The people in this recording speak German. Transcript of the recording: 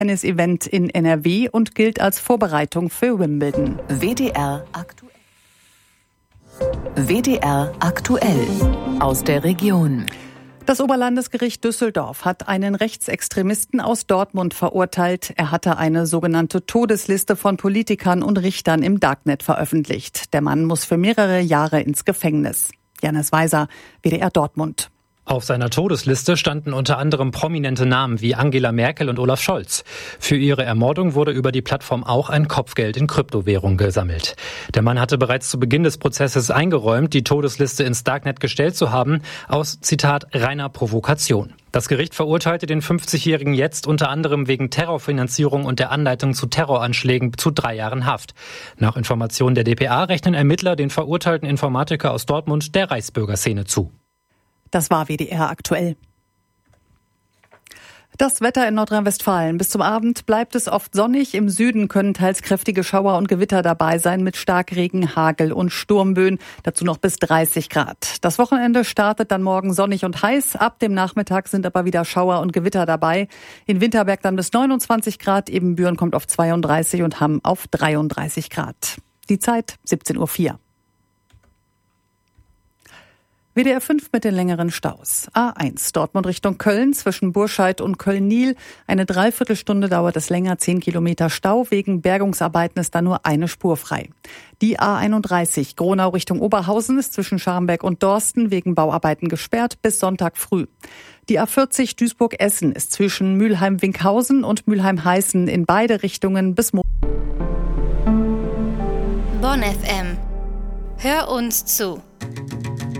Tennis-Event in NRW und gilt als Vorbereitung für Wimbledon. WDR aktuell aus der Region. Das Oberlandesgericht Düsseldorf hat einen Rechtsextremisten aus Dortmund verurteilt. Er hatte eine sogenannte Todesliste von Politikern und Richtern im Darknet veröffentlicht. Der Mann muss für mehrere Jahre ins Gefängnis. Janis Weiser, WDR Dortmund. Auf seiner Todesliste standen unter anderem prominente Namen wie Angela Merkel und Olaf Scholz. Für ihre Ermordung wurde über die Plattform auch ein Kopfgeld in Kryptowährung gesammelt. Der Mann hatte bereits zu Beginn des Prozesses eingeräumt, die Todesliste ins Darknet gestellt zu haben, aus, Zitat, reiner Provokation. Das Gericht verurteilte den 50-Jährigen jetzt unter anderem wegen Terrorfinanzierung und der Anleitung zu Terroranschlägen zu 3 Jahren Haft. Nach Informationen der dpa rechnen Ermittler den verurteilten Informatiker aus Dortmund der Reichsbürgerszene zu. Das war WDR aktuell. Das Wetter in Nordrhein-Westfalen. Bis zum Abend bleibt es oft sonnig. Im Süden können teils kräftige Schauer und Gewitter dabei sein mit Starkregen, Hagel und Sturmböen. Dazu noch bis 30 Grad. Das Wochenende startet dann morgen sonnig und heiß. Ab dem Nachmittag sind aber wieder Schauer und Gewitter dabei. In Winterberg dann bis 29 Grad. Ebenbüren kommt auf 32 und Hamm auf 33 Grad. Die Zeit 17:04 Uhr. WDR 5 mit den längeren Staus. A1 Dortmund Richtung Köln zwischen Burscheid und Köln-Niel. Eine Dreiviertelstunde dauert es länger, 10 Kilometer Stau. Wegen Bergungsarbeiten ist da nur eine Spur frei. Die A31 Gronau Richtung Oberhausen ist zwischen Scharmbeck und Dorsten wegen Bauarbeiten gesperrt bis Sonntag früh. Die A40 Duisburg-Essen ist zwischen Mülheim-Winkhausen und Mülheim-Heißen in beide Richtungen bis Bonn FM. Hör uns zu.